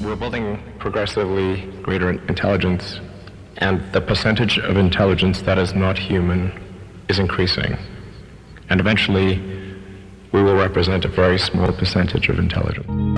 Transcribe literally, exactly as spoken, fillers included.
we're building progressively greater intelligence, and the percentage of intelligence that is not human is increasing. And eventually, we will represent a very small percentage of intelligence.